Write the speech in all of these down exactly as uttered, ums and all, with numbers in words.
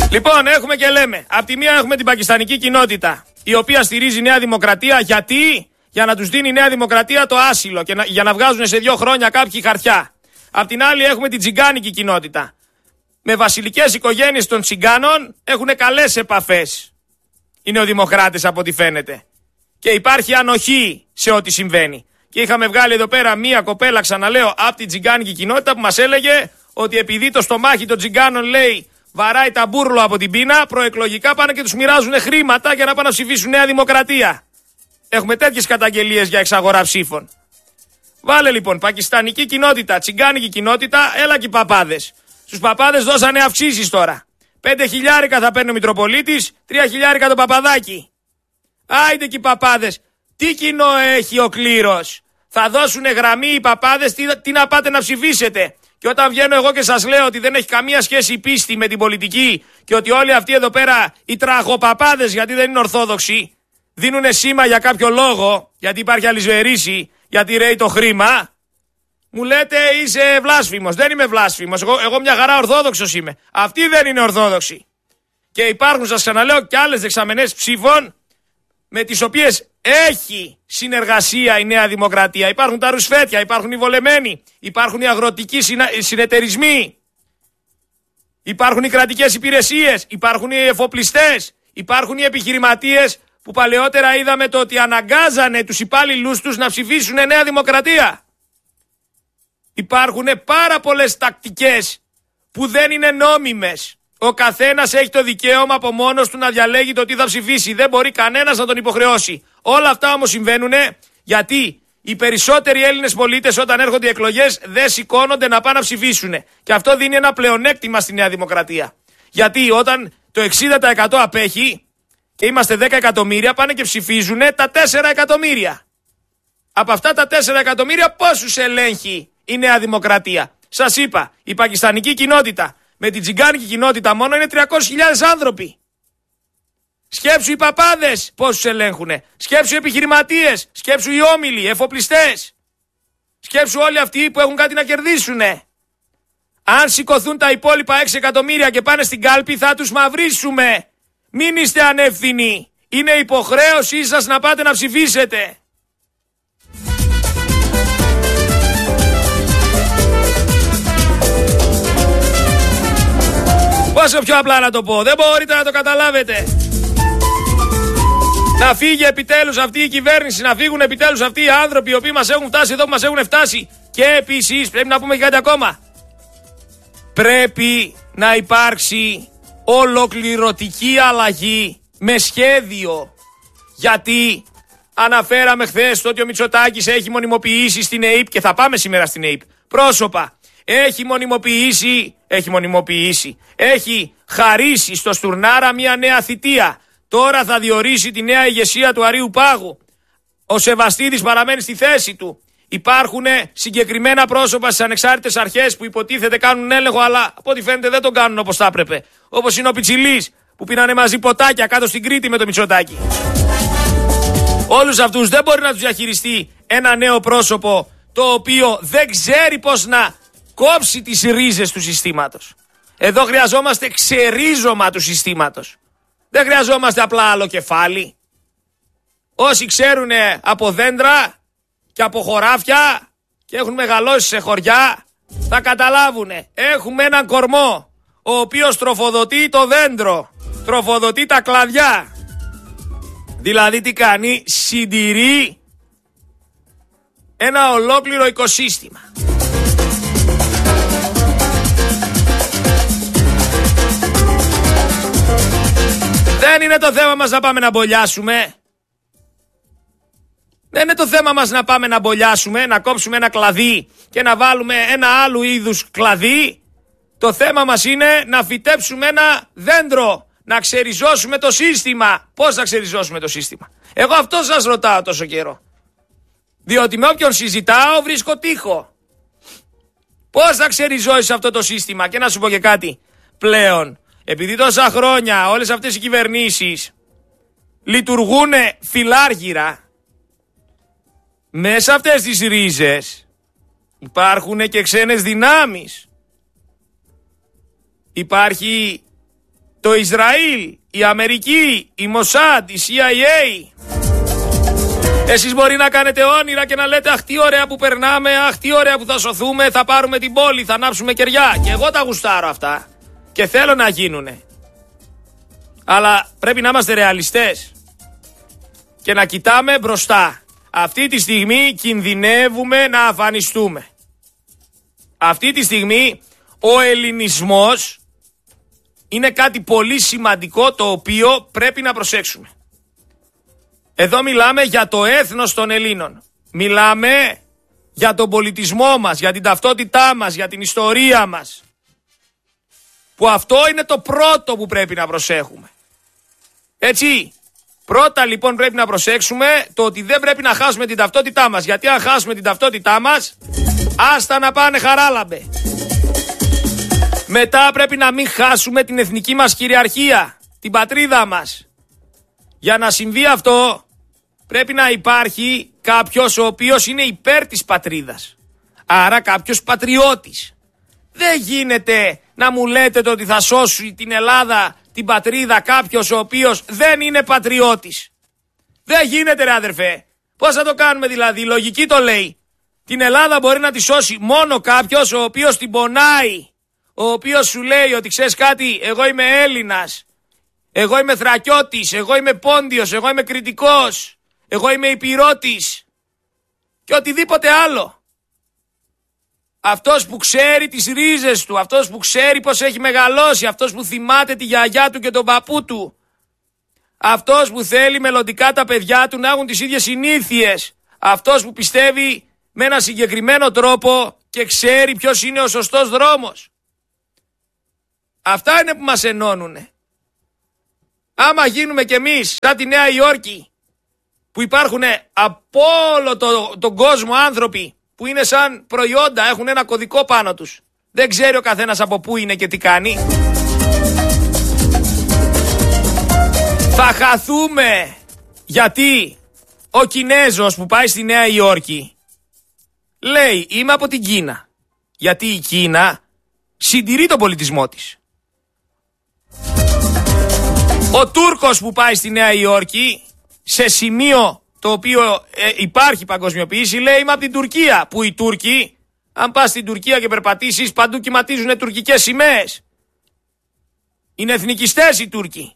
Λοιπόν, έχουμε και λέμε. Απ' τη μία έχουμε την πακιστανική κοινότητα, η οποία στηρίζει Νέα Δημοκρατία. Γιατί? Για να τους δίνει η Νέα Δημοκρατία το άσυλο και να, για να βγάζουν σε δύο χρόνια κάποιοι χαρτιά. Απ' την άλλη έχουμε την τσιγκάνικη κοινότητα. Με βασιλικές οικογένειες των τσιγκάνων έχουν καλές επαφές οι νεοδημοκράτες από ό,τι φαίνεται. Και υπάρχει ανοχή σε ό,τι συμβαίνει. Και είχαμε βγάλει εδώ πέρα μία κοπέλα, ξαναλέω, από την τσιγκάνικη κοινότητα που μας έλεγε ότι επειδή το στομάχι των τσιγκάνων, λέει, βαράει τα μπούρλο από την πείνα, προεκλογικά πάνε και τους μοιράζουν χρήματα για να πάνε να ψηφίσουν Νέα Δημοκρατία. Έχουμε τέτοιες καταγγελίες για εξαγορά ψήφων. Βάλε λοιπόν πακιστανική κοινότητα, τσιγκάνικη κοινότητα, έλα και οι παπάδες. Στους παπάδες δώσανε αυξήσεις τώρα. Πέντε χιλιάρικα θα παίρνει ο Μητροπολίτης, τρία χιλιάρικα το παπαδάκι. Άιντε και οι παπάδες. Τι κοινό έχει ο κλήρος? Θα δώσουνε γραμμή οι παπάδες, τι, τι να πάτε να ψηφίσετε. Και όταν βγαίνω εγώ και σας λέω ότι δεν έχει καμία σχέση η πίστη με την πολιτική και ότι όλοι αυτοί εδώ πέρα οι τραγοπαπάδες, γιατί δεν είναι ορθόδοξοι, δίνουνε σήμα για κάποιο λόγο, γιατί υπάρχει αλυσβερίση, γιατί ρέει το χρήμα, μου λέτε είσαι βλάσφημος. Δεν είμαι βλάσφημος. Εγώ, εγώ μια χαρά ορθόδοξος είμαι. Αυτοί δεν είναι ορθόδοξοι. Και υπάρχουν, σας ξαναλέω, και άλλες δεξαμενές ψήφων με τις οποίες έχει συνεργασία η Νέα Δημοκρατία. Υπάρχουν τα ρουσφέτια, υπάρχουν οι βολεμένοι, υπάρχουν οι αγροτικοί συνα... συνεταιρισμοί, υπάρχουν οι κρατικές υπηρεσίες, υπάρχουν οι εφοπλιστές, υπάρχουν οι επιχειρηματίες που παλαιότερα είδαμε το ότι αναγκάζανε τους υπάλληλους τους να ψηφίσουν Νέα Δημοκρατία. Υπάρχουν πάρα πολλές τακτικές που δεν είναι νόμιμες. Ο καθένας έχει το δικαίωμα από μόνος του να διαλέγει το τι θα ψηφίσει. Δεν μπορεί κανένας να τον υποχρεώσει. Όλα αυτά όμως συμβαίνουν γιατί οι περισσότεροι Έλληνες πολίτες όταν έρχονται οι εκλογές δεν σηκώνονται να πάνε να ψηφίσουν. Και αυτό δίνει ένα πλεονέκτημα στη Νέα Δημοκρατία. Γιατί όταν το εξήντα τοις εκατό απέχει και είμαστε δέκα εκατομμύρια, πάνε και ψηφίζουν τα τέσσερα εκατομμύρια. Από αυτά τα τέσσερα εκατομμύρια πόσους ελέγχει η Νέα Δημοκρατία? Σας είπα, η πακιστανική κοινότητα με την τσιγκάνικη κοινότητα μόνο είναι τριακόσιες χιλιάδες άνθρωποι. Σκέψου οι παπάδες πόσους ελέγχουνε. Σκέψου οι επιχειρηματίες. Σκέψου οι όμιλοι, οι εφοπλιστές. Σκέψου όλοι αυτοί που έχουν κάτι να κερδίσουνε. Αν σηκωθούν τα υπόλοιπα έξι εκατομμύρια και πάνε στην κάλπη θα τους μαυρίσουμε. Μην είστε ανεύθυνοι. Είναι υποχρέωσή σας να πάτε να ψηφίσετε. Πόσο πιο απλά να το πω, δεν μπορείτε να το καταλάβετε. Να φύγει επιτέλους αυτή η κυβέρνηση, να φύγουν επιτέλους αυτοί οι άνθρωποι οι οποίοι μας έχουν φτάσει εδώ που μας έχουν φτάσει. Και επίσης πρέπει να πούμε και κάτι ακόμα. Πρέπει να υπάρξει ολοκληρωτική αλλαγή με σχέδιο. Γιατί αναφέραμε χθες ότι ο Μητσοτάκης έχει μονιμοποιήσει στην ΕΥΠ και θα πάμε σήμερα στην ΕΥΠ πρόσωπα. Έχει μονιμοποιήσει, έχει μονιμοποιήσει, έχει χαρίσει στο Στουρνάρα μια νέα θητεία. Τώρα θα διορίσει τη νέα ηγεσία του Αρείου Πάγου. Ο Σεβαστίδης παραμένει στη θέση του. Υπάρχουν συγκεκριμένα πρόσωπα στις ανεξάρτητες αρχές που υποτίθεται κάνουν έλεγχο, αλλά από ό,τι φαίνεται δεν τον κάνουν όπως θα έπρεπε. Όπως είναι ο Πιτσιλής που πίνανε μαζί ποτάκια κάτω στην Κρήτη με το Μητσοτάκη. Όλους αυτούς δεν μπορεί να τους διαχειριστεί ένα νέο πρόσωπο το οποίο δεν ξέρει πώς να κόψει τις ρίζες του συστήματος. Εδώ χρειαζόμαστε ξερίζωμα του συστήματος. Δεν χρειαζόμαστε απλά άλλο κεφάλι. Όσοι ξέρουν από δέντρα και από χωράφια και έχουν μεγαλώσει σε χωριά θα καταλάβουν. Έχουμε έναν κορμό ο οποίος τροφοδοτεί το δέντρο, τροφοδοτεί τα κλαδιά. Δηλαδή τι κάνει? Συντηρεί ένα ολόκληρο οικοσύστημα. Δεν είναι το θέμα μας να πάμε να μπολιάσουμε. Δεν είναι το θέμα μας να πάμε να μπολιάσουμε, να κόψουμε ένα κλαδί και να βάλουμε ένα άλλου είδους κλαδί. Το θέμα μας είναι να φυτέψουμε ένα δέντρο, να ξεριζώσουμε το σύστημα. Πώς θα ξεριζώσουμε το σύστημα? Εγώ αυτό σας ρωτάω τόσο καιρό. Διότι με όποιον συζητάω βρίσκω τείχο. Πώς θα ξεριζώσεις αυτό το σύστημα? Και να σου πω και κάτι. Πλέον, επειδή τόσα χρόνια όλες αυτές οι κυβερνήσεις λειτουργούν φιλάργυρα, μέσα αυτές τις ρίζες υπάρχουν και ξένες δυνάμεις. Υπάρχει το Ισραήλ, η Αμερική, η Μοσάντ, η σι άι έι. Εσείς μπορεί να κάνετε όνειρα και να λέτε αχ τι ωραία που περνάμε, αχ τι ωραία που θα σωθούμε, θα πάρουμε την πόλη, θα ανάψουμε κεριά. Και εγώ τα γουστάρω αυτά και θέλω να γίνουνε. Αλλά πρέπει να είμαστε ρεαλιστές και να κοιτάμε μπροστά. Αυτή τη στιγμή κινδυνεύουμε να αφανιστούμε. Αυτή τη στιγμή ο ελληνισμός είναι κάτι πολύ σημαντικό το οποίο πρέπει να προσέξουμε. Εδώ μιλάμε για το έθνος των Ελλήνων. Μιλάμε για τον πολιτισμό μας, για την ταυτότητά μας, για την ιστορία μας. Που αυτό είναι το πρώτο που πρέπει να προσέχουμε. Έτσι, πρώτα λοιπόν πρέπει να προσέξουμε το ότι δεν πρέπει να χάσουμε την ταυτότητά μας. Γιατί αν χάσουμε την ταυτότητά μας, άστα να πάνε χαράλαμπε. Μετά πρέπει να μην χάσουμε την εθνική μας κυριαρχία, την πατρίδα μας. Για να συμβεί αυτό, πρέπει να υπάρχει κάποιος ο οποίος είναι υπέρ της πατρίδας. Άρα κάποιος πατριώτης. Δεν γίνεται να μου λέτε το ότι θα σώσει την Ελλάδα, την πατρίδα, κάποιος ο οποίος δεν είναι πατριώτης. Δεν γίνεται ρε αδερφέ. Πώς θα το κάνουμε δηλαδή, η λογική το λέει. Την Ελλάδα μπορεί να τη σώσει μόνο κάποιος ο οποίος την πονάει. Ο οποίος σου λέει ότι ξέρεις κάτι, εγώ είμαι Έλληνας. Εγώ είμαι Θρακιώτης, εγώ είμαι Πόντιος, εγώ είμαι Κρητικός, εγώ είμαι Υπηρώτης και οτιδήποτε άλλο. Αυτός που ξέρει τις ρίζες του, αυτός που ξέρει πως έχει μεγαλώσει, αυτός που θυμάται τη γιαγιά του και τον παππού του, αυτός που θέλει μελλοντικά τα παιδιά του να έχουν τις ίδιες συνήθειες, αυτός που πιστεύει με ένα συγκεκριμένο τρόπο και ξέρει ποιος είναι ο σωστός δρόμος. Αυτά είναι που μας ενώνουνε. Άμα γίνουμε κι εμείς σαν τη Νέα Υόρκη που υπάρχουν από όλο το, τον κόσμο άνθρωποι που είναι σαν προϊόντα, έχουν ένα κωδικό πάνω τους. Δεν ξέρει ο καθένας από πού είναι και τι κάνει. Θα χαθούμε γιατί ο Κινέζος που πάει στη Νέα Υόρκη λέει είμαι από την Κίνα. Γιατί η Κίνα συντηρεί τον πολιτισμό της. Ο Τούρκος που πάει στη Νέα Υόρκη σε σημείο το οποίο ε, υπάρχει παγκοσμιοποίηση λέει είμαι από την Τουρκία. Που οι Τούρκοι, αν πας στην Τουρκία και περπατήσεις, παντού κυματίζουν τουρκικές σημαίες. Είναι εθνικιστές οι Τούρκοι.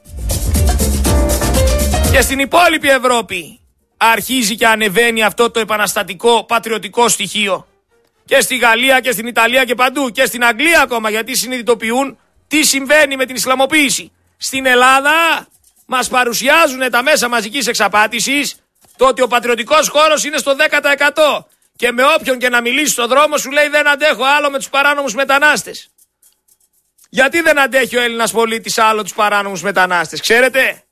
Και στην υπόλοιπη Ευρώπη αρχίζει και ανεβαίνει αυτό το επαναστατικό πατριωτικό στοιχείο. Και στη Γαλλία και στην Ιταλία και παντού. Και στην Αγγλία ακόμα, γιατί συνειδητοποιούν τι συμβαίνει με την Ισλαμοποίηση. Στην Ελλάδα μας παρουσιάζουν τα μέσα μαζικής εξαπάτησης το ότι ο πατριωτικός χώρος είναι στο δέκα τοις εκατό. Και με όποιον και να μιλήσει στον δρόμο σου λέει δεν αντέχω άλλο με τους παράνομους μετανάστες. Γιατί δεν αντέχει ο Έλληνας πολίτης άλλο τους παράνομους μετανάστες, ξέρετε?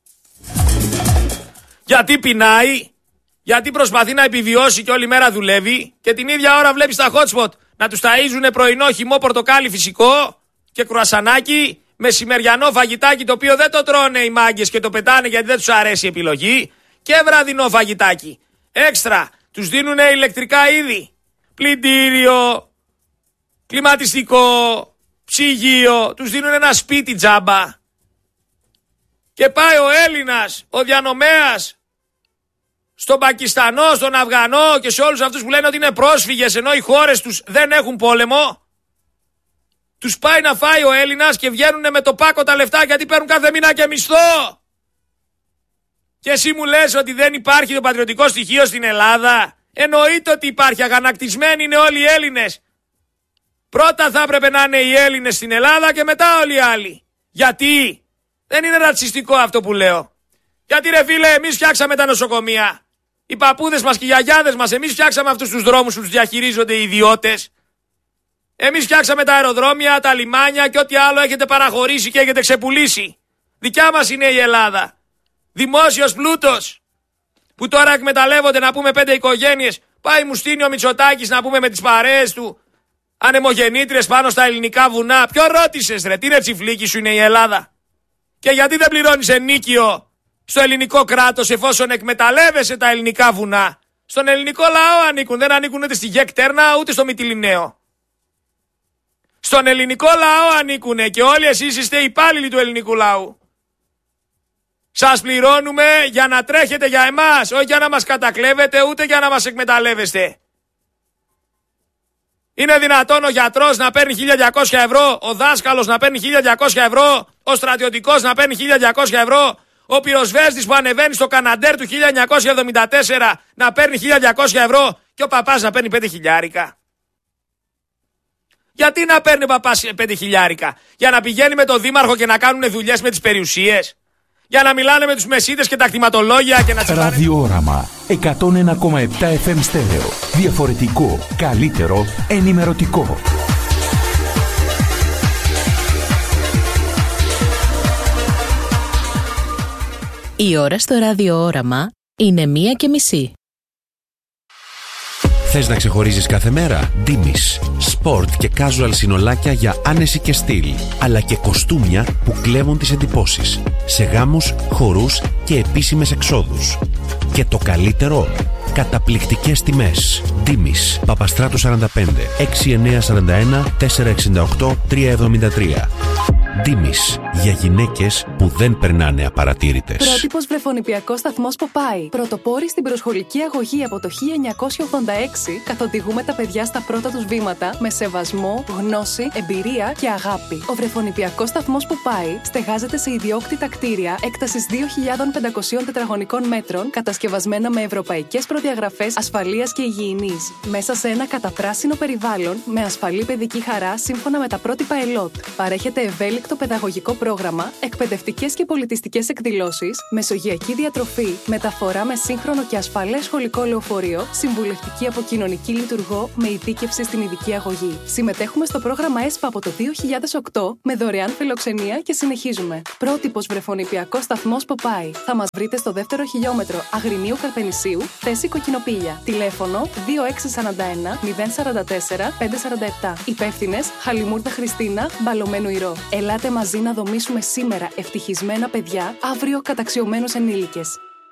Γιατί πεινάει, γιατί προσπαθεί να επιβιώσει και όλη μέρα δουλεύει και την ίδια ώρα βλέπει στα hotspot να τους ταΐζουνε πρωινό χυμό πορτοκάλι φυσικό και κρουασανάκι, μεσημεριανό φαγητάκι το οποίο δεν το τρώνε οι μάγκες και το πετάνε γιατί δεν τους αρέσει η επιλογή και βραδινό φαγητάκι. Έξτρα, τους δίνουνε ηλεκτρικά είδη, πλυντήριο, κλιματιστικό, ψυγείο, τους δίνουν ένα σπίτι τζάμπα. Και πάει ο Έλληνας, ο διανομέας, στον Πακιστανό, στον Αφγανό και σε όλους αυτούς που λένε ότι είναι πρόσφυγες ενώ οι χώρες τους δεν έχουν πόλεμο. Τους πάει να φάει ο Έλληνας και βγαίνουν με το πάκο τα λεφτά γιατί παίρνουν κάθε μήνα και μισθό. Και εσύ μου λες ότι δεν υπάρχει το πατριωτικό στοιχείο στην Ελλάδα. Εννοείται ότι υπάρχει, αγανακτισμένοι είναι όλοι οι Έλληνες. Πρώτα θα έπρεπε να είναι οι Έλληνες στην Ελλάδα και μετά όλοι οι άλλοι. Γιατί? Δεν είναι ρατσιστικό αυτό που λέω. Γιατί ρε φίλε, εμείς φτιάξαμε τα νοσοκομεία. Οι παππούδες μας και οι γιαγιάδες μας, εμείς φτιάξαμε αυτούς τους δρόμους που τους διαχειρίζονται οι ιδιώτες. Εμείς φτιάξαμε τα αεροδρόμια, τα λιμάνια και ό,τι άλλο έχετε παραχωρήσει και έχετε ξεπουλήσει. Δικιά μας είναι η Ελλάδα. Δημόσιος πλούτος. Που τώρα εκμεταλλεύονται να πούμε πέντε οικογένειες. Πάει μου στείνει ο Μητσοτάκης να πούμε με τις παρέες του. Ανεμογεννήτριες πάνω στα ελληνικά βουνά. Ποιο ρώτησες ρε, τι ρε τσιφλίκι σου είναι η Ελλάδα? Και γιατί δεν πληρώνεις ενίκιο στο ελληνικό κράτος εφόσον εκμεταλλεύεσαι τα ελληνικά βουνά? Στον ελληνικό λαό ανήκουν, δεν ανήκουν ούτε στη Γεκ Τέρνα ούτε στο Μυτιληναίο. Στον ελληνικό λαό ανήκουνε και όλοι εσείς είστε υπάλληλοι του ελληνικού λαού. Σας πληρώνουμε για να τρέχετε για εμάς, όχι για να μας κατακλέβετε ούτε για να μας εκμεταλλεύεστε. Είναι δυνατόν ο γιατρός να παίρνει χίλια διακόσια ευρώ, ο δάσκαλος να παίρνει χίλια διακόσια ευρώ, ο στρατιωτικός να παίρνει χίλια διακόσια ευρώ, ο πυροσβέστης που ανεβαίνει στο Καναντέρ του χίλια εννιακόσια εβδομήντα τέσσερα να παίρνει χίλια διακόσια ευρώ και ο παπάς να παίρνει πέντε χιλιάρικα. Γιατί να παίρνει ο παπάς πέντε χιλιάρικα? Για να πηγαίνει με τον δήμαρχο και να κάνουν δουλειές με τις περιουσίες? Για να μιλάνε με τους μεσίτες και τα κτηματολόγια και να τσιμπάνε... Ραδιόραμα εκατόν ένα κόμμα επτά εφ εμ στέρεο. Διαφορετικό, καλύτερο, ενημερωτικό. Η ώρα στο ραδιόραμα είναι μία και μισή. Θες να ξεχωρίζεις κάθε μέρα? Ντίμης. Σπορτ και casual συνολάκια για άνεση και στυλ, αλλά και κοστούμια που κλέβουν τις εντυπώσεις σε γάμους, χορούς και επίσημες εξόδους. Και το καλύτερο, καταπληκτικές τιμές. Ντίμης. Παπαστράτου σαράντα πέντε, έξι εννιά σαράντα ένα, τέσσερα εξήντα οκτώ, τρία εβδομήντα τρία. Ντίμης. Για γυναίκες που δεν περνάνε απαρατήρητες. Πρότυπος βρεφονιπιακός σταθμός Ποπάι. Πρωτοπόροι στην προσχολική αγωγή από το χίλια εννιακόσια ογδόντα έξι, καθοδηγούμε τα παιδιά στα πρώτα τους βήματα με σεβασμό, γνώση, εμπειρία και αγάπη. Ο βρεφονιπιακός σταθμός Ποπάι στεγάζεται σε ιδιόκτητα κτίρια έκτασης δύο χιλιάδες πεντακόσια τετραγωνικών μέτρων, κατασκευασμένα με ευρωπαϊκές προδιαγραφές ασφαλείας και υγιεινής. Μέσα σε ένα καταπράσινο περιβάλλον με ασφαλή παιδική χαρά σύμφωνα με τα πρότυπα ΕΛΟΤ. Παρέχεται ευέλικτο παιδαγωγικό πρόγραμμα, εκπαιδευτικές και πολιτιστικές εκδηλώσεις, μεσογειακή διατροφή, μεταφορά με σύγχρονο και ασφαλές σχολικό λεωφορείο, συμβουλευτική από κοινωνική λειτουργό με ειδίκευση στην ειδική αγωγή. Συμμετέχουμε στο πρόγραμμα ΕΣΠΑ από το δύο χιλιάδες οκτώ με δωρεάν φιλοξενία και συνεχίζουμε. Πρότυπος βρεφονιπιακός σταθμός Ποπάι. Θα μας βρείτε στο δεύτερο χιλιόμετρο Αγρινίου Καρπενησίου, θέση Κοκκινοπήλια. Τηλέφωνο δύο έξι σαράντα ένα μηδέν σαράντα τέσσερα πεντακόσια σαράντα επτά. Υπεύθυνες Χαλιμούρδα Χριστίνα, Μπαλωμένου Ηρώ. Ελάτε μαζί να δομήσουμε σήμερα ευτυχισμένα παιδιά, αύριο καταξιωμένους ενήλικες.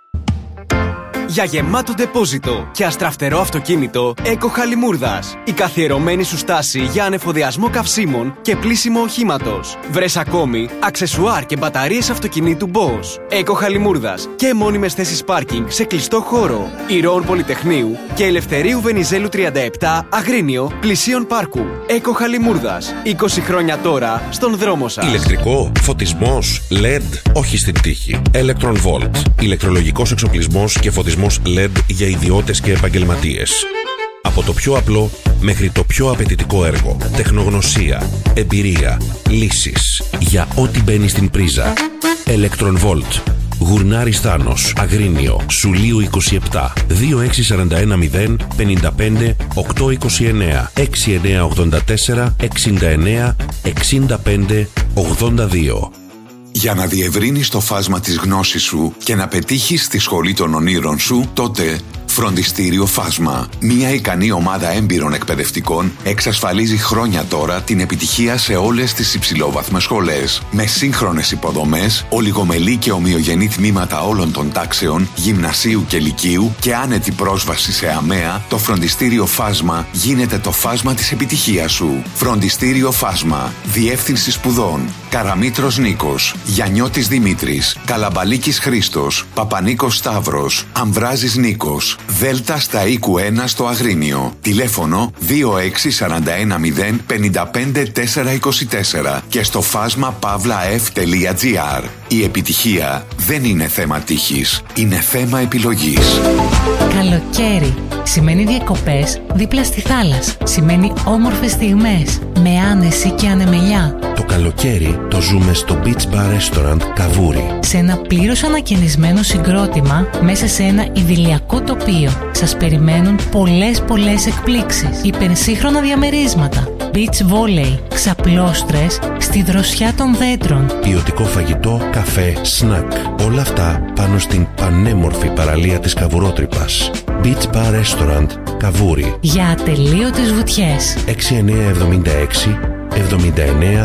Για γεμάτο ντεπόζιτο και αστραφτερό αυτοκίνητο, Eco Χαλιμούρδας. Η καθιερωμένη σου στάση για ανεφοδιασμό καυσίμων και πλύσιμο οχήματος. Βρες ακόμη αξεσουάρ και μπαταρίες αυτοκινήτου Bosch. Eco Χαλιμούρδας και μόνιμες θέσεις πάρκινγκ σε κλειστό χώρο. Ηρώων Πολυτεχνείου και Ελευθερίου Βενιζέλου τριάντα επτά, Αγρίνιο, πλησίον πάρκου. Eco Χαλιμούρδας. είκοσι χρόνια τώρα στον δρόμο σας. Ηλεκτρικό, φωτισμός, ελ ι ντι, όχι στην τύχη. Electron Volt. Ηλεκτρολογικός εξοπλισμός και φωτισμός ελ ι ντι για ιδιώτες και επαγγελματίες. Από το πιο απλό μέχρι το πιο απαιτητικό έργο. Τεχνογνωσία, εμπειρία, λύσεις. Για ό,τι μπαίνει στην πρίζα. Electron Volt. Γουρνάρης Θάνος, Αγρίνιο, Σουλίου είκοσι επτά, δύο έξι σαράντα ένα μηδέν πενήντα πέντε οκτακόσια είκοσι εννέα, έξι εννιά ογδόντα τέσσερα εξήντα εννέα εξήντα πέντε ογδόντα δύο. Για να διευρύνεις το φάσμα της γνώσης σου και να πετύχεις τη σχολή των ονείρων σου, τότε Φροντιστήριο Φάσμα. Μια ικανή ομάδα έμπειρων εκπαιδευτικών εξασφαλίζει χρόνια τώρα την επιτυχία σε όλες τις υψηλόβαθμες σχολές. Με σύγχρονες υποδομές, ολιγομελή και ομοιογενή τμήματα όλων των τάξεων, γυμνασίου και λυκείου και άνετη πρόσβαση σε ΑΜΕΑ, το Φροντιστήριο Φάσμα γίνεται το φάσμα της επιτυχίας σου. Φροντιστήριο Φάσμα. Διεύθυνση σπουδών. Καραμήτρος Νίκος, Γιαννιώτης Δημήτρης, Καλαμπαλίκης Χρήστος, Παπανίκος Σταύρος, Αμβράζης Νίκος. Δέλτα στα οίκου ένα στο Αγρίνιο. Τηλέφωνο δύο έξι σαράντα ένα μηδέν πενήντα πέντε τετρακόσια είκοσι τέσσερα και στο φάσμα παύλα εφ τελεία τζι άρ. Η επιτυχία δεν είναι θέμα τύχης, είναι θέμα επιλογής. Καλοκαίρι σημαίνει διακοπές δίπλα στη θάλασσα. Σημαίνει όμορφες στιγμές με άνεση και ανεμελιά. Το καλοκαίρι το ζούμε στο Beach Bar Restaurant Καβούρι. Σε ένα πλήρως ανακαινισμένο συγκρότημα μέσα σε ένα ιδηλιακό τοπίο. Σας περιμένουν πολλές πολλές εκπλήξεις. Υπερσύγχρονα διαμερίσματα. Beach volley, ξαπλώστρες στη δροσιά των δέντρων. Ποιοτικό φαγητό, καφέ, σνακ. Όλα αυτά πάνω στην πανέμορφη παραλία της Καβουρότρυπας. Beach Bar Restaurant Καβούρι. Για ατελείωτες βουτιές. έξι εννιά εβδομήντα έξι εβδομήντα εννέα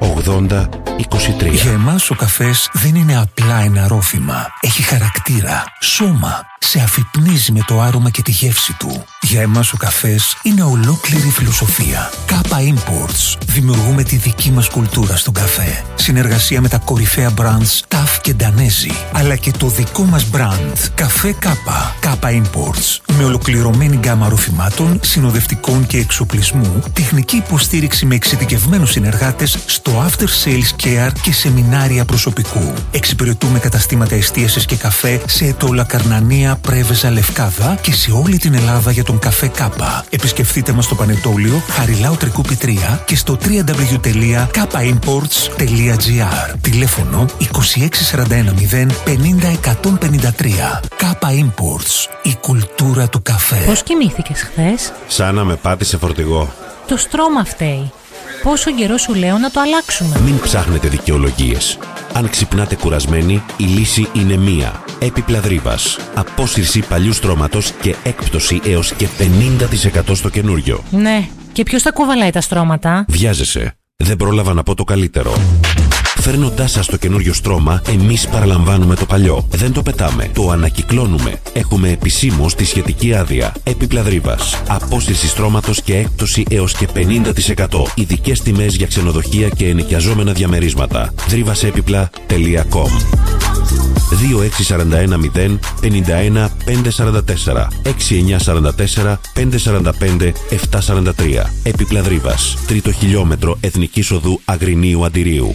ογδόντα είκοσι τρία. Για εμάς ο καφές δεν είναι απλά ένα ρόφημα. Έχει χαρακτήρα, σώμα. Σε αφυπνίζει με το άρωμα και τη γεύση του. Για εμάς ο καφές είναι ολόκληρη φιλοσοφία. Κάπα Imports. Δημιουργούμε τη δική μας κουλτούρα στον καφέ. Συνεργασία με τα κορυφαία brands Ταφ και Ντανέζι. Αλλά και το δικό μας brand. Καφέ Κάπα. Κάπα Imports. Με ολοκληρωμένη γκάμα ροφημάτων, συνοδευτικών και εξοπλισμού, τεχνική υποστήριξη με εξειδικευμένους συνεργάτες στο after sales care και σεμινάρια προσωπικού. Εξυπηρετούμε καταστήματα εστίασης και καφέ σε Ετώλα, Καρνανία, Πρέβεζα, Λευκάδα και σε όλη την Ελλάδα για τον καφέ Κάπα. Επισκεφτείτε μας στο Πανετόλιο, Χαριλάου Τρικούπη τρία και στο double-u double-u double-u τελεία κάπα imports τελεία τζι άρ. Τηλέφωνο είκοσι έξι σαράντα ένα μηδέν πενήντα εκατόν πενήντα τρία. Κάπα Imports. Η κουλτούρα του καφέ. Πώς κοιμήθηκες χθες? Σαν να με πάτησε φορτηγό. Το στρώμα φταίει. Πόσο καιρό σου λέω να το αλλάξουμε? Μην ψάχνετε δικαιολογίες. Αν ξυπνάτε κουρασμένοι, η λύση είναι μία. Έπιπλα Δρύβας. Απόσυρση παλιού στρώματος και έκπτωση έως και πενήντα τοις εκατό στο καινούριο. Ναι, και ποιος τα κουβαλάει τα στρώματα? Βιάζεσαι. Δεν πρόλαβα να πω το καλύτερο. Φέρνοντάς σας το καινούριο στρώμα, εμείς παραλαμβάνουμε το παλιό. Δεν το πετάμε, το ανακυκλώνουμε. Έχουμε επισήμως τη σχετική άδεια. Έπιπλα Δρύβας. Απόσυρση στρώματος και έκπτωση έως και πενήντα τοις εκατό. Ειδικές τιμές για ξενοδοχεία και ενοικιαζόμενα διαμερίσματα. δρύβασέπιπλα τελεία κομ. δύο έξι σαράντα ένα μηδέν πενήντα ένα πεντακόσια σαράντα τέσσερα έξι εννιά σαράντα τέσσερα πεντακόσια σαράντα πέντε επτακόσια σαράντα τρία. Έπιπλα Δρύβας. Τρίτο χιλιόμετρο Εθνικής Οδού Αγρινίου Αντιρίου.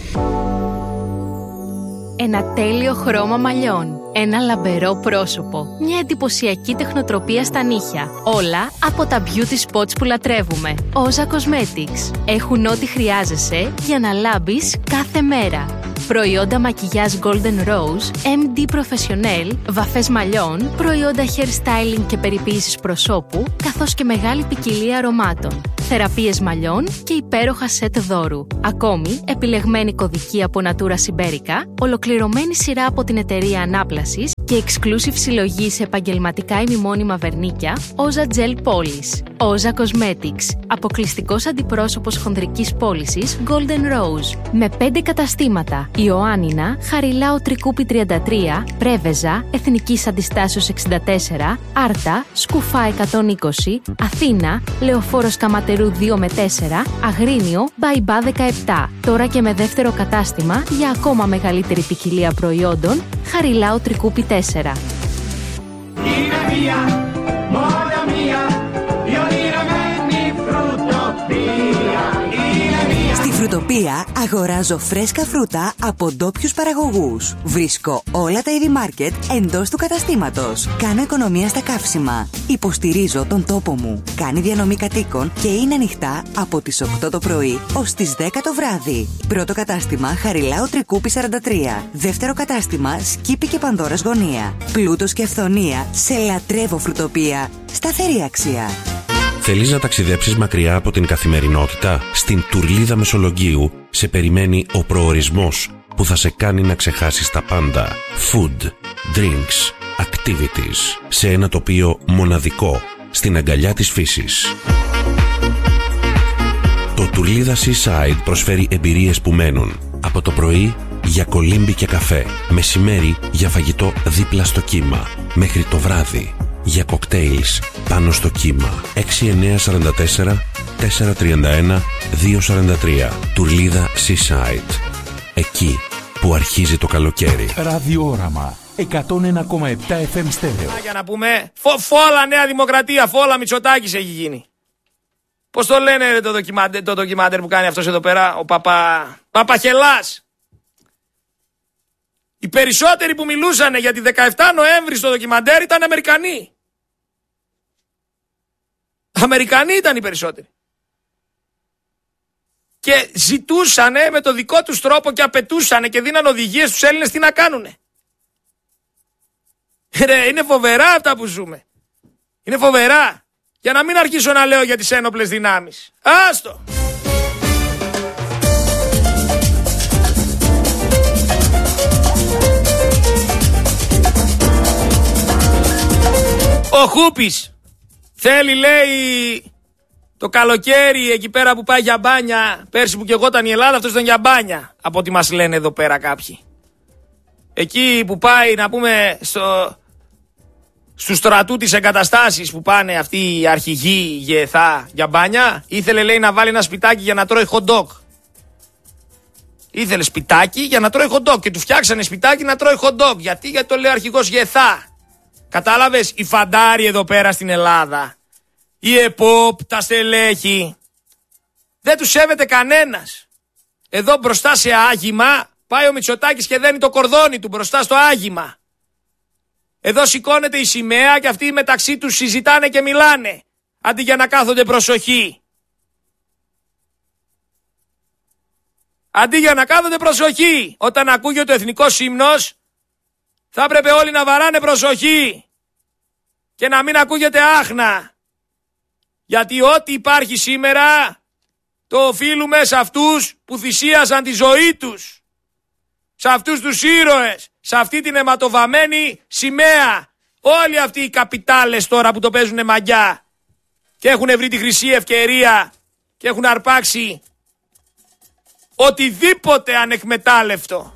Ένα τέλειο χρώμα μαλλιών. Ένα λαμπερό πρόσωπο. Μια εντυπωσιακή τεχνοτροπία στα νύχια. Όλα από τα beauty spots που λατρεύουμε. Όζα Cosmetics. Έχουν ό,τι χρειάζεσαι για να λάμπεις κάθε μέρα. Προϊόντα μακιγιάζ Golden Rose, εμ ντι Professional, βαφές μαλλιών, προϊόντα hair styling και περιποίησης προσώπου, καθώς και μεγάλη ποικιλία αρωμάτων. Θεραπείες μαλλιών και υπέροχα σετ δώρου. Ακόμη, επιλεγμένη κωδική από Natura Siberica, ολοκληρωμένη σειρά από την εταιρεία Ανάπλασης και exclusive συλλογή σε επαγγελματικά ημιμόνιμα βερνίκια, Oza Gel Polish. Oza Cosmetics, αποκλειστικός αντιπρόσωπος χονδρικής πώλησης Golden Rose. Με πέντε καταστήματα: Ιωάννινα, Χαριλάου Τρικούπη τριάντα τρία, Πρέβεζα, Εθνικής Αντιστάσεως εξήντα τέσσερα, Άρτα, Σκουφά εκατόν είκοσι, Αθήνα, Λεωφόρος Καματερού δύο με τέσσερα, Αγρίνιο, Μπαϊμπά δεκαεπτά. Τώρα και με δεύτερο κατάστημα για ακόμα μεγαλύτερη ποικιλία προϊόντων, Χαριλάου Τρικούπη τέσσερα. Είναι μία, μόνο μία, ιονιραμένη φρουτοπία. Στη Φρουτοπία αγοράζω φρέσκα φρούτα από ντόπιους παραγωγούς. Βρίσκω όλα τα είδη μάρκετ εντός του καταστήματος. Κάνω οικονομία στα καύσιμα. Υποστηρίζω τον τόπο μου. Κάνει διανομή κατοίκων και είναι ανοιχτά από τις οκτώ το πρωί ως τις δέκα το βράδυ. Πρώτο κατάστημα Χαριλάου Τρικούπη σαράντα τρία. Δεύτερο κατάστημα Σκύπη και Πανδώρας Γωνία. Πλούτος και αυθονία. Σε λατρεύω Φρουτοπία. Σταθερή αξία. Θέλεις να ταξιδέψεις μακριά από την καθημερινότητα? Στην Τουρλίδα Μεσολογγίου σε περιμένει ο προορισμός που θα σε κάνει να ξεχάσεις τα πάντα. Food, drinks, activities. Σε ένα τοπίο μοναδικό, στην αγκαλιά της φύσης. Το Τουρλίδα Seaside προσφέρει εμπειρίες που μένουν. Από το πρωί για κολύμπι και καφέ. Μεσημέρι για φαγητό δίπλα στο κύμα. Μέχρι το βράδυ για κοκτέιλς πάνω στο κύμα. έξι εννιά σαράντα τέσσερα τετρακόσια τριάντα ένα διακόσια σαράντα τρία. Τουρλίδα Seaside. Εκεί που αρχίζει το καλοκαίρι. Ραδιόραμα εκατόν ένα κόμμα επτά εφ εμ στέρεο. Για να πούμε, φω, φόλα Νέα Δημοκρατία, φόλα Μητσοτάκης έχει γίνει. Πώς το λένε ρε, το ντοκιμάντερ, το ντοκιμάντερ που κάνει αυτός εδώ πέρα, ο Παπα... Παπαχελάς. Οι περισσότεροι που μιλούσαν για τη δεκαεφτά Νοέμβρη στο ντοκιμαντέρ ήταν Αμερικανοί. Αμερικανοί ήταν οι περισσότεροι. Και ζητούσανε με το δικό τους τρόπο και απαιτούσανε και δίναν οδηγίες στους Έλληνες τι να κάνουνε. Ρε, είναι φοβερά αυτά που ζούμε. Είναι φοβερά. Για να μην αρχίσω να λέω για τις ένοπλες δυνάμεις. Άστο. Ο Χούπης θέλει, λέει, Το καλοκαίρι εκεί πέρα που πάει για μπάνια, πέρσι που και εγώ ήταν η Ελλάδα, αυτός ήταν για μπάνια, από ό,τι μας λένε εδώ πέρα κάποιοι. Εκεί που πάει, να πούμε, στο, στους στρατού της εγκαταστάσεις που πάνε αυτοί οι αρχηγοί γεθά για μπάνια, ήθελε, λέει, να βάλει ένα σπιτάκι για να τρώει hot dog. Ήθελε σπιτάκι για να τρώει hot dog και του φτιάξανε σπιτάκι να τρώει hot dog. Γιατί, γιατί το λέει ο αρχηγός γεθά. Κατάλαβες, οι φαντάροι εδώ πέρα στην Ελλάδα, η ΕΠΟΠ, τα στελέχη, δεν τους σέβεται κανένας. Εδώ μπροστά σε άγημα πάει ο Μητσοτάκης και δένει το κορδόνι του μπροστά στο άγημα. Εδώ σηκώνεται η σημαία και αυτοί μεταξύ τους συζητάνε και μιλάνε, αντί για να κάθονται προσοχή. Αντί για να κάθονται προσοχή, όταν ακούγεται ο εθνικός ύμνος, θα έπρεπε όλοι να βαράνε προσοχή και να μην ακούγεται άχνα. Γιατί ό,τι υπάρχει σήμερα το οφείλουμε σε αυτούς που θυσίασαν τη ζωή τους. Σε αυτούς τους ήρωες, σε αυτή την αιματοβαμμένη σημαία. Όλοι αυτοί οι καπιτάλες τώρα που το παίζουν μαγιά και έχουν βρει τη χρυσή ευκαιρία και έχουν αρπάξει οτιδήποτε ανεκμετάλλευτο.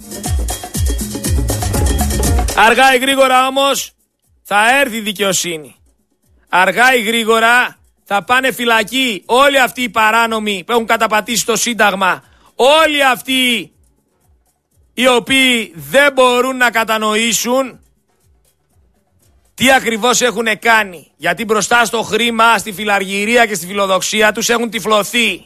Αργά ή γρήγορα όμως θα έρθει η δικαιοσύνη. Αργά ή γρήγορα θα πάνε φυλακή όλοι αυτοί οι παράνομοι που έχουν καταπατήσει το Σύνταγμα. Όλοι αυτοί οι οποίοι δεν μπορούν να κατανοήσουν τι ακριβώς έχουν κάνει. Γιατί μπροστά στο χρήμα, στη φιλαργυρία και στη φιλοδοξία τους έχουν τυφλωθεί.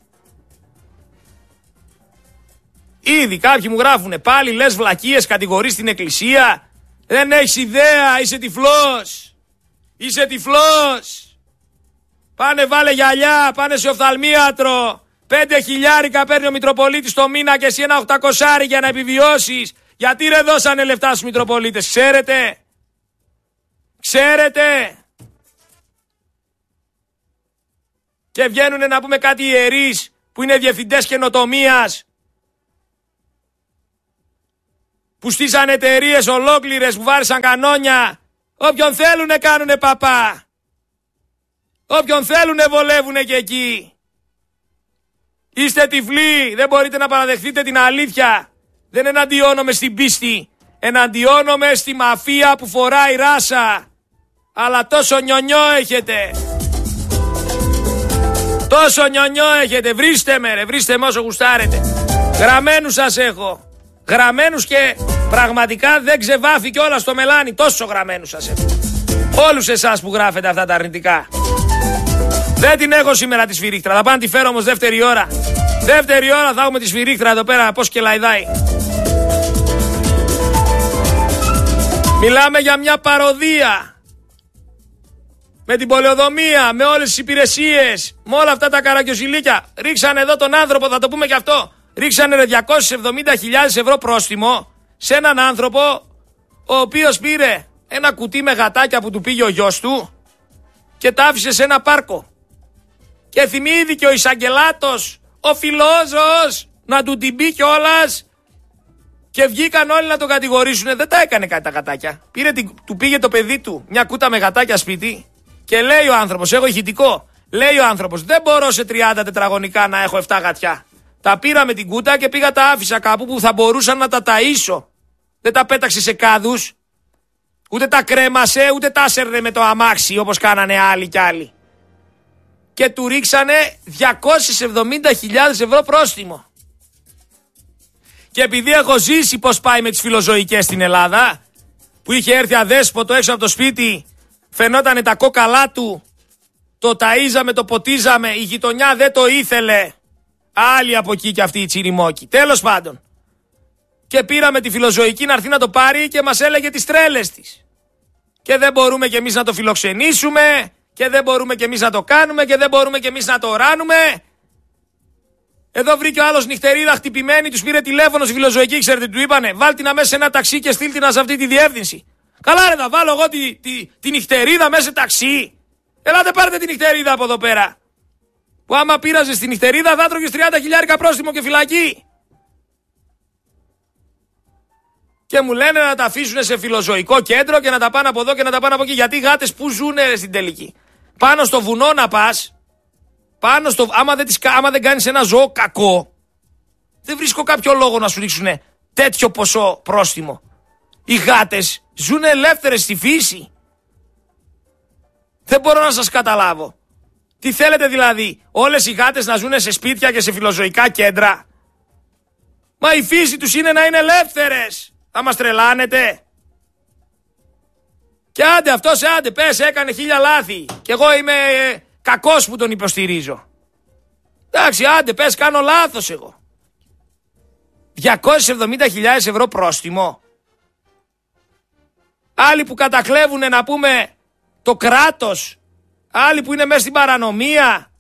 Ήδη κάποιοι μου γράφουνε, πάλι λες βλακίες, κατηγορείς την εκκλησία. Δεν έχεις ιδέα, είσαι τυφλός. Είσαι τυφλός. Πάνε βάλε γυαλιά, πάνε σε οφθαλμίατρο. Πέντε χιλιάρικα παίρνει ο Μητροπολίτης το μήνα και εσύ ένα οχτακοσάρι για να επιβιώσεις. Γιατί ρε δώσανε λεφτά στους Μητροπολίτες, ξέρετε. Ξέρετε. Και βγαίνουνε να πούμε κάτι ιερείς που είναι διευθυντές καινοτομίας, που στήσαν εταιρείες ολόκληρες, που βάρισαν κανόνια. Όποιον θέλουνε κάνουνε παπά. Όποιον θέλουνε βολεύουνε και εκεί. Είστε τυφλοί, δεν μπορείτε να παραδεχτείτε την αλήθεια. Δεν εναντιώνομαι στην πίστη, εναντιώνομαι στη μαφία που φοράει ράσα. Αλλά τόσο νιονιό έχετε. Τόσο νιονιό έχετε. Βρίστε με ρε, βρίστε με όσο γουστάρετε. Γραμμένους σας έχω. Γραμμένους και πραγματικά δεν ξεβάφει κιόλας το μελάνι. Τόσο γραμμένους σας έχω. Όλους εσάς που γράφετε αυτά τα αρνητικά. Δεν την έχω σήμερα τη σφυρίχτρα. Θα πάω να τη φέρω όμως δεύτερη ώρα. Δεύτερη ώρα θα έχουμε τη σφυρίχτρα εδώ πέρα. Πώς και λαϊδάει. Μιλάμε για μια παροδία. Με την πολεοδομία, με όλες τις υπηρεσίες, με όλα αυτά τα καρακιοζηλίκια. Ρίξανε εδώ τον άνθρωπο, θα το πούμε και αυτό. Ρίξανε ρε διακόσιες εβδομήντα χιλιάδες ευρώ πρόστιμο σε έναν άνθρωπο ο οποίος πήρε ένα κουτί με γατάκια που του πήγε ο γιος του και τα άφησε σε ένα πάρκο. Και θυμήθηκε ο εισαγγελάτος, ο φιλόζωος, να του την πει κιόλας και βγήκαν όλοι να τον κατηγορήσουν. Δεν τα έκανε κάτι τα γατάκια. Πήρε, του πήγε το παιδί του μια κούτα με γατάκια σπίτι και λέει ο άνθρωπος, έχω ηχητικό, λέει ο άνθρωπος, δεν μπορώ σε τριάντα τετραγωνικά να έχω επτά γατιά. Τα πήρα με την κούτα και πήγα τα άφησα κάπου που θα μπορούσαν να τα ταΐσω. Δεν τα πέταξε σε κάδους, ούτε τα κρέμασε, ούτε τα άσερνε με το αμάξι όπως κάνανε άλλοι κι άλλοι. Και του ρίξανε διακόσιες εβδομήντα χιλιάδες ευρώ πρόστιμο. Και επειδή έχω ζήσει πως πάει με τις φιλοζωικές στην Ελλάδα, που είχε έρθει αδέσποτο έξω από το σπίτι, φαινότανε τα κόκαλά του, το ταΐζαμε, το ποτίζαμε, η γειτονιά δεν το ήθελε. Άλλοι από εκεί και αυτοί οι τσιριμόκοι. Τέλος πάντων. Και πήραμε τη φιλοζωική να έρθει να το πάρει και μας έλεγε τις τρέλες της. Και δεν μπορούμε κι εμείς να το φιλοξενήσουμε, και δεν μπορούμε κι εμείς να το κάνουμε, και δεν μπορούμε κι εμείς να το ράνουμε. Εδώ βρήκε ο άλλος νυχτερίδα χτυπημένη, τους πήρε τηλέφωνο στη φιλοζωική, ξέρετε τι του είπανε? Βάλτε να μέσα σε ένα ταξί και στείλτε να σε αυτή τη διεύθυνση. Καλά ρε, θα βάλω εγώ τη, τη, τη νυχτερίδα μέσα σε ταξί. Ελάτε πάρτε τη νυχτερίδα από εδώ πέρα. Που άμα πήραζε στη νυχτερίδα θα τρώγες τριάντα χιλιάρικα πρόστιμο και φυλακή. Και μου λένε να τα αφήσουν σε φιλοζωικό κέντρο και να τα πάνε από εδώ και να τα πάνε από εκεί. Γιατί οι γάτες που ζουνε στην τελική? Πάνω στο βουνό να πας, πάνω στο... Άμα δεν, τις, άμα δεν κάνεις ένα ζώο κακό, δεν βρίσκω κάποιο λόγο να σου ρίξουν τέτοιο ποσό πρόστιμο. Οι γάτες ζουν ελεύθερες στη φύση. Δεν μπορώ να σας καταλάβω. Τι θέλετε δηλαδή, όλες οι γάτες να ζουν σε σπίτια και σε φιλοζωικά κέντρα? Μα η φύση τους είναι να είναι ελεύθερες. Θα μας τρελάνετε? Και άντε αυτός, άντε πες, έκανε χίλια λάθη και εγώ είμαι ε, κακός που τον υποστηρίζω. Εντάξει, άντε πες, κάνω λάθος εγώ. διακόσιες εβδομήντα χιλιάδες ευρώ πρόστιμο. Άλλοι που κατακλέβουν, να πούμε, το κράτος. Άλλοι που είναι μέσα στην παρανομία.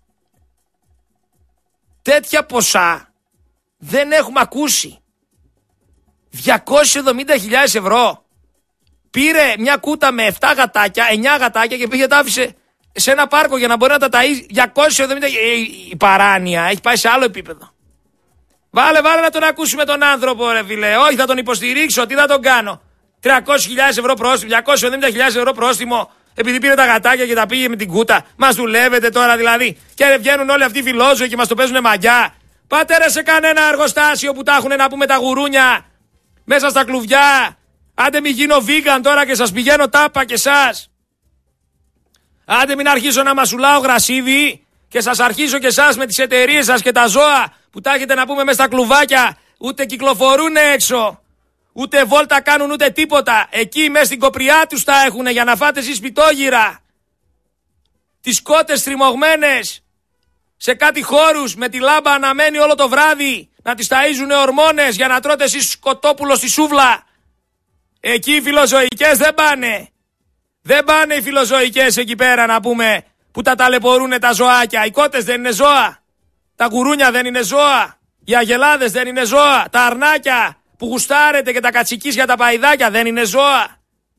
Τέτοια ποσά δεν έχουμε ακούσει. διακόσιες εβδομήντα χιλιάδες ευρώ. Πήρε μια κούτα με επτά γατάκια, εννιά γατάκια και πήγε τα άφησε σε ένα πάρκο για να μπορεί να τα ταΐζει. διακόσιες εβδομήντα η παράνοια έχει πάει σε άλλο επίπεδο. Βάλε, βάλε να τον ακούσουμε τον άνθρωπο, ρε φίλε. Όχι, θα τον υποστηρίξω, τι θα τον κάνω? τριακόσιες χιλιάδες ευρώ πρόστιμο, διακόσιες εβδομήντα χιλιάδες ευρώ πρόστιμο, επειδή πήρε τα γατάκια και τα πήγε με την κούτα. Μας δουλεύετε τώρα δηλαδή? Και ρε, βγαίνουν όλοι αυτοί οι φιλόζωοι και μας το παίζουν μαγιά. Πάτε ρε σε κανένα εργοστάσιο που τα έχουν, να πούμε, τα γουρούνια μέσα στα κλουβιά. Άντε μην γίνω vegan τώρα και σας πηγαίνω τάπα και σας. Άντε μην αρχίσω να μασουλάω γρασίδι και σας αρχίσω και εσάς με τις εταιρείες σας και τα ζώα που τα έχετε, να πούμε, μέσα στα κλουβάκια. Ούτε κυκλοφορούν έξω, ούτε βόλτα κάνουν, ούτε τίποτα. Εκεί μέσα στην κοπριά τους τα έχουν για να φάτε εσείς πιτόγυρα. Τις κότες τριμωγμένες σε κάτι χώρους με τη λάμπα αναμένη όλο το βράδυ, να τις ταΐζουνε ορμόνες για να τρώτε εσείς σκοτόπουλο στη σούβλα. Εκεί οι φιλοζωικές δεν πάνε. Δεν πάνε οι φιλοζωικές εκεί πέρα, να πούμε, που τα ταλαιπωρούνε τα ζωάκια. Οι κότες δεν είναι ζώα. Τα γουρούνια δεν είναι ζώα. Οι αγελάδες δεν είναι ζώα. Τα αρνάκια που γουστάρετε και τα κατσικίσια, τα παϊδάκια δεν είναι ζώα.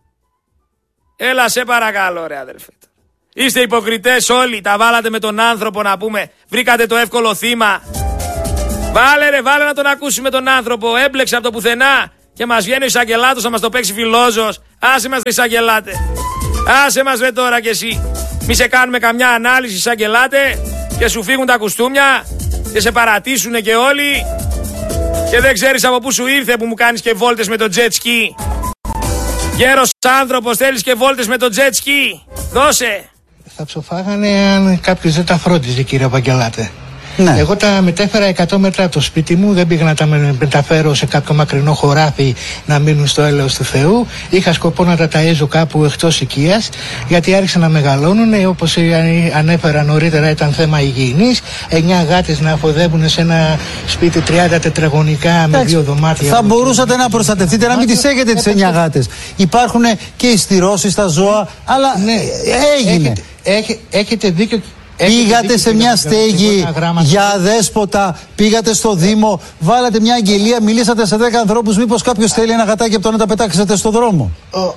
Έλα σε παρακαλώ ρε αδερφέ. Είστε υποκριτές όλοι. Τα βάλατε με τον άνθρωπο, να πούμε. Βρήκατε το εύκολο θύμα. Βάλε ρε, βάλε να τον ακούσουμε τον άνθρωπο. Έμπλεξε από το πουθενά και μας βγαίνει ο εισαγγελάτος να μας το παίξει φιλόζος. Άσε μας, εισαγγελάτε. Άσε μας ρε τώρα κι εσύ. Μη σε κάνουμε καμιά ανάλυση, εισαγγελάτε, και σου φύγουν τα κουστούμια και σε παρατήσουνε και όλοι και δεν ξέρεις από πού σου ήρθε που μου κάνεις και βόλτες με το jet ski. Γέρος άνθρωπος, θέλεις και βόλτες με το jet ski? Δώσε. Θα ψοφάγανε αν κάποιος δεν τα φρόντιζε, κύριε Βαγγελάτε. Ναι. Εγώ τα μετέφερα εκατό μέτρα από το σπίτι μου, δεν πήγα να τα μεταφέρω σε κάποιο μακρινό χωράφι να μείνουν στο έλεος του Θεού. Είχα σκοπό να τα ταΐζω κάπου εκτός οικίας, γιατί άρχισαν να μεγαλώνουν. Όπως ανέφερα νωρίτερα, ήταν θέμα υγιεινής. Εννιά γάτες να αφοδεύουν σε ένα σπίτι τριάντα τετραγωνικά με δύο δωμάτια. Θα μπορούσατε να προστατευτείτε, να μην τις έχετε τις εννιά γάτες. Υπάρχουν και οι στηρώσεις στα ζώα, αλλά ναι, έγινε. Έχετε, έχετε, έχετε δίκιο. Πήγατε σε μια στέγη για αδέσποτα, πήγατε στο Δήμο, βάλατε μια αγγελία, μιλήσατε σε δέκα ανθρώπους, μήπως κάποιος θέλει ένα γατάκι από το να τα πετάξετε στο δρόμο? Ο,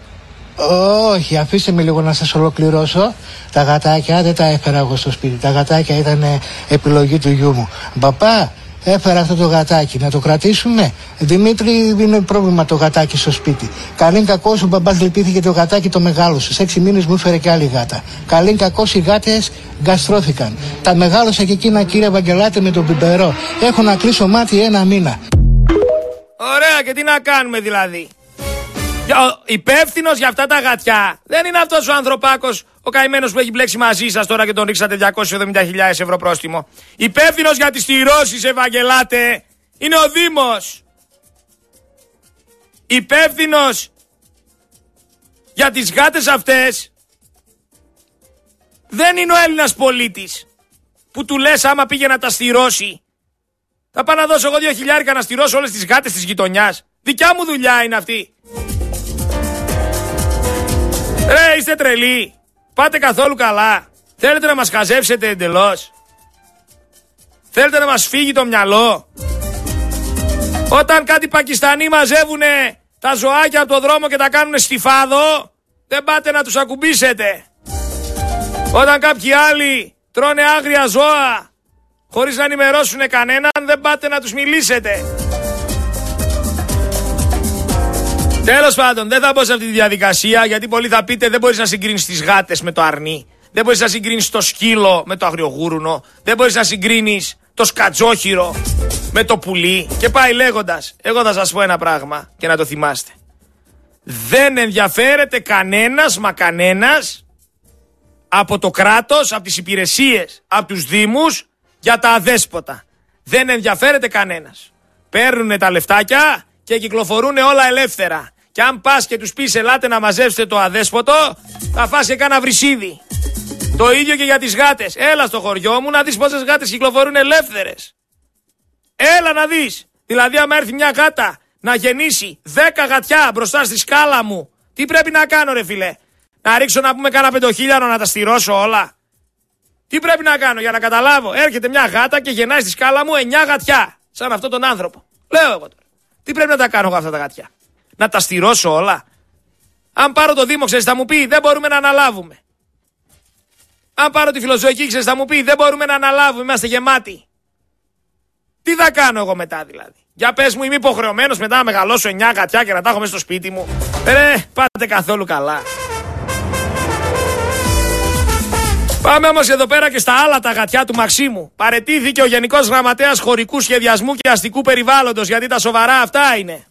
όχι, αφήστε με λίγο να σας ολοκληρώσω. Τα γατάκια δεν τα έφερα εγώ στο σπίτι, τα γατάκια ήταν επιλογή του γιού μου. Μπαπά, έφερα αυτό το γατάκι, να το κρατήσουμε? Δημήτρη, δεν είναι πρόβλημα το γατάκι στο σπίτι. Καλήν κακός ο μπαμπάς λυπήθηκε το γατάκι το μεγάλωσε. Σε έξι μήνες μου έφερε και άλλη γάτα. Καλήν κακός οι γάτες γκαστρώθηκαν. Τα μεγάλωσα και εκείνα, κύριε Βαγγελάτε, με τον πιπερό. Έχω να κλείσω μάτι ένα μήνα. Ωραία, και τι να κάνουμε δηλαδή? Ο υπεύθυνος για αυτά τα γατιά δεν είναι αυτός ο ανθρωπάκος, ο καημένος που έχει μπλέξει μαζί σας τώρα και τον ρίξατε διακόσιες εβδομήντα χιλιάδες ευρώ πρόστιμο. Υπεύθυνος για τις στηρώσεις, Ευαγγελάτε, είναι ο Δήμος. Υπεύθυνος για τις γάτες αυτές δεν είναι ο Έλληνας πολίτης που του λες άμα πήγε να τα στηρώσει. Θα πάω να δώσω εγώ δύο χιλιάρικα να στηρώσω όλες τις γάτες της γειτονιάς. Δικιά μου δουλειά είναι αυτή. Ρε, είστε τρελοί? Πάτε καθόλου καλά? Θέλετε να μας χαζεύσετε εντελώς? Θέλετε να μας φύγει το μυαλό? Όταν κάτι Πακιστανοί μαζεύουνε τα ζωάκια από το δρόμο και τα κάνουνε στιφάδο, δεν πάτε να τους ακουμπήσετε. Όταν κάποιοι άλλοι τρώνε άγρια ζώα χωρίς να ενημερώσουνε κανέναν, δεν πάτε να τους μιλήσετε. Τέλος πάντων, δεν θα μπω σε αυτή τη διαδικασία, γιατί πολλοί θα πείτε δεν μπορείς να συγκρίνεις τις γάτες με το αρνί. Δεν μπορείς να συγκρίνεις το σκύλο με το αγριογούρουνο. Δεν μπορείς να συγκρίνεις το σκατζόχυρο με το πουλί. Και πάει λέγοντας. Εγώ θα σας πω ένα πράγμα και να το θυμάστε. Δεν ενδιαφέρεται κανένας, μα κανένας, από το κράτος, από τις υπηρεσίες, από τους δήμους, για τα αδέσποτα. Δεν ενδιαφέρεται κανένας. Παίρνουνε τα λεφτάκια και κυκλοφορούν όλα ελεύθερα. Και αν πας και τους πεις ελάτε να μαζέψετε το αδέσποτο, θα φας και κάνα βρυσίδι. Το ίδιο και για τις γάτες. Έλα στο χωριό μου να δεις πόσες γάτες κυκλοφορούν ελεύθερες. Έλα να δεις. Δηλαδή άμα έρθει μια γάτα να γεννήσει δέκα γατιά μπροστά στη σκάλα μου, τι πρέπει να κάνω ρε φιλέ? Να ρίξω να πούμε κάνα πεντοχίλιαρο να τα στηρώσω όλα? Τι πρέπει να κάνω για να καταλάβω? Έρχεται μια γάτα και γεννάει στη σκάλα μου εννιά γατιά. Σαν αυτόν τον άνθρωπο. Λέω εγώ τώρα. Τι πρέπει να τα κάνω εγώ αυτά τα γατιά? Να τα στηρώσω όλα? Αν πάρω το Δήμο, ξέρεις θα μου πει δεν μπορούμε να αναλάβουμε. Αν πάρω τη φιλοζωική, ξέρεις θα μου πει δεν μπορούμε να αναλάβουμε, είμαστε γεμάτοι. Τι θα κάνω εγώ μετά δηλαδή? Για πες μου, είμαι υποχρεωμένος μετά να μεγαλώσω εννιά γατιά και να τα έχω μέσα στο σπίτι μου? Ε, πάτε καθόλου καλά. Πάμε όμως εδώ πέρα και στα άλλα τα γατιά του Μαξίμου. Παραιτήθηκε ο Γενικός Γραμματέας Χωρικού Σχεδιασμού και Αστικού Περιβάλλοντος, γιατί τα σοβαρά αυτά είναι.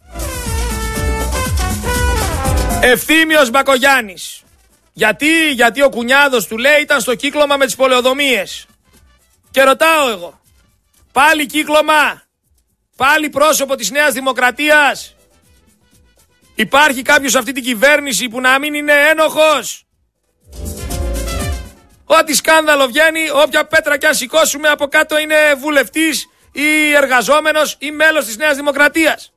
Ευθύμιος Μπακογιάννης. Γιατί, γιατί ο κουνιάδος του λέει ήταν στο κύκλωμα με τις πολεοδομίες. Και ρωτάω εγώ, πάλι κύκλωμα, πάλι πρόσωπο της Νέας Δημοκρατίας? Υπάρχει κάποιος σε αυτή την κυβέρνηση που να μην είναι ένοχος? Ό,τι σκάνδαλο βγαίνει, όποια πέτρα κι αν σηκώσουμε από κάτω είναι βουλευτής ή εργαζόμενος ή μέλος της Νέας Δημοκρατίας.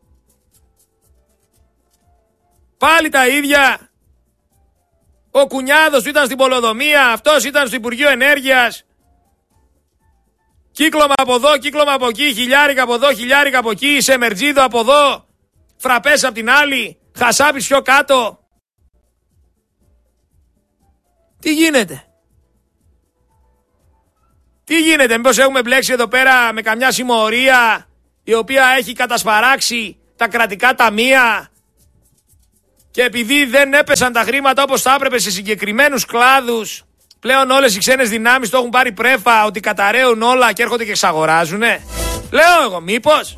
Πάλι τα ίδια. Ο κουνιάδος του ήταν στην πολεοδομία, αυτός ήταν στο Υπουργείο Ενέργειας. Κύκλωμα από εδώ, κύκλωμα από εκεί, χιλιάρικα από εδώ, χιλιάρικα από εκεί, σεμερτζίδο από εδώ, φραπές από την άλλη, χασάπης πιο κάτω. Τι γίνεται? Τι γίνεται, μήπως έχουμε μπλέξει εδώ πέρα με καμιά συμμορία η οποία έχει κατασπαράξει τα κρατικά ταμεία και επειδή δεν έπεσαν τα χρήματα όπως θα έπρεπε σε συγκεκριμένους κλάδους, πλέον όλες οι ξένες δυνάμεις το έχουν πάρει πρέφα ότι καταραίουν όλα και έρχονται και εξαγοράζουνε? Λέω εγώ, μήπως?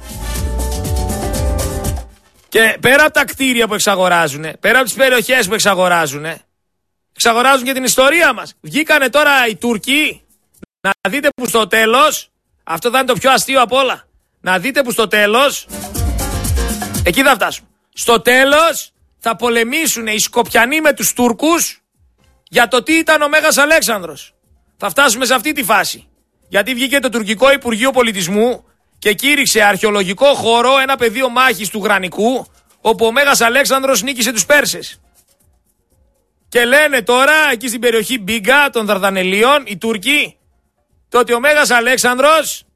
Και πέρα από τα κτίρια που εξαγοράζουνε, πέρα από τις περιοχές που εξαγοράζουνε, εξαγοράζουν και την ιστορία μας. Βγήκανε τώρα οι Τούρκοι. Να δείτε που στο τέλος, αυτό θα είναι το πιο αστείο απ' όλα, να δείτε που στο τέλος, εκεί θα φτάσουμε, στο τέλος θα πολεμήσουν οι Σκοπιανοί με τους Τούρκους για το τι ήταν ο Μέγας Αλέξανδρος. Θα φτάσουμε σε αυτή τη φάση. Γιατί βγήκε το τουρκικό Υπουργείο Πολιτισμού και κήρυξε αρχαιολογικό χώρο ένα πεδίο μάχης του Γρανικού, όπου ο Μέγας Αλέξανδρος νίκησε τους Πέρσες. Και λένε τώρα εκεί στην περιοχή Μπίγκα των Δαρδανελίων οι Τούρκοι το ότι ο Μέγας Αλέξανδρος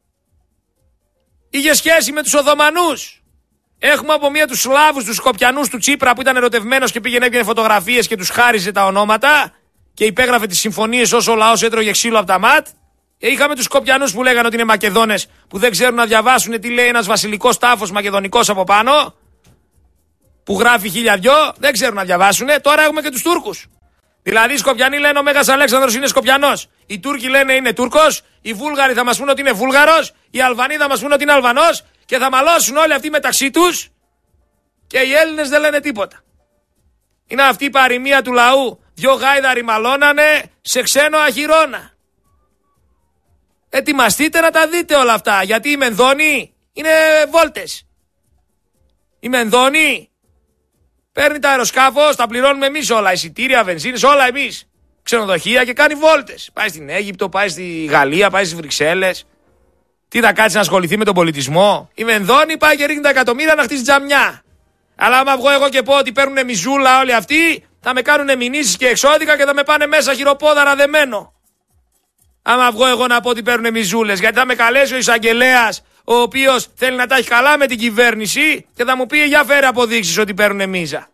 είχε σχέση με τους Οθωμανούς. Έχουμε από μία τους Σλάβους, τους Σκοπιανούς του Τσίπρα που ήταν ερωτευμένος και πήγαινε έβγαινε φωτογραφίες και τους χάριζε τα ονόματα και υπέγραφε τις συμφωνίες όσο ο λαός έτρωγε ξύλο από τα ματ. Και είχαμε τους Σκοπιανούς που λέγανε ότι είναι Μακεδόνες που δεν ξέρουν να διαβάσουν τι λέει ένας βασιλικός τάφος μακεδονικός από πάνω, που γράφει χίλια δυο, δεν ξέρουν να διαβάσουν. Τώρα έχουμε και τους Τούρκους. Δηλαδή οι Σκοπιανοί λένε ο Μέγας Αλέξανδρος είναι Σκοπιανός. Οι Τούρκοι λένε είναι Τούρκος. Οι Βούλγαροι θα μας πούνε ότι είναι Βούλγαρος. Οι Αλβανοί θα μας πούνε ότι είναι Αλβανός. Και θα μαλώσουν όλοι αυτοί μεταξύ τους. Και οι Έλληνες δεν λένε τίποτα. Είναι αυτή η παροιμία του λαού. Δυο γάιδαροι μαλώνανε σε ξένο αχυρώνα. Ετοιμαστείτε να τα δείτε όλα αυτά. Γιατί οι Μενδόνοι είναι βόλτες. Οι Μενδόνοι παίρνει τα αεροσκάφος, τα πληρώνουμε εμείς όλα. Εισιτήρια, βενζίνες, όλα εμείς. Ξενοδοχεία και κάνει βόλτες. Πάει στην Αίγυπτο, πάει στη Γαλλία, πάει στις Βρυξέλλες. Τι θα κάτσει να ασχοληθεί με τον πολιτισμό? Η Μενδόνη πάει και ρίχνει τα εκατομμύρια να χτίσει τζαμιά. Αλλά άμα βγω εγώ και πω ότι παίρνουν μιζούλα όλοι αυτοί, θα με κάνουν μηνύσεις και εξώδικα και θα με πάνε μέσα χειροπόδαρα δεμένο. Άμα βγω εγώ να πω ότι παίρνουν μιζούλες, γιατί θα με καλέσει ο εισαγγελέας, ο οποίος θέλει να τα έχει καλά με την κυβέρνηση και θα μου πει για φέρε αποδείξεις ότι παίρνουν μίζα.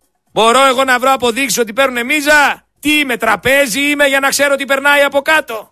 Μπορώ εγώ να βρω αποδείξεις ότι παίρνουν μίζα? Τι είμαι, τραπέζι είμαι για να ξέρω τι περνάει από κάτω?